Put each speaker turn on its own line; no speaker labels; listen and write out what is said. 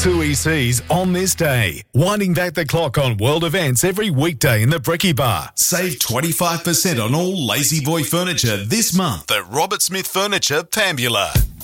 2 ECs on this day. Winding back the clock on world events every weekday in the Brekkie Bar. Save 25% on all Lazy Boy furniture this month at Robert Smith Furniture, Pambula.